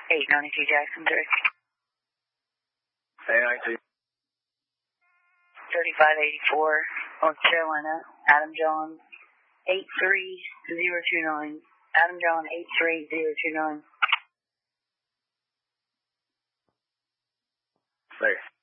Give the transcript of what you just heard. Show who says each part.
Speaker 1: 892 Jackson 3.
Speaker 2: Hey, 92.
Speaker 1: 3584 North Carolina, Adam John 83029. Adam John 83029.
Speaker 2: There.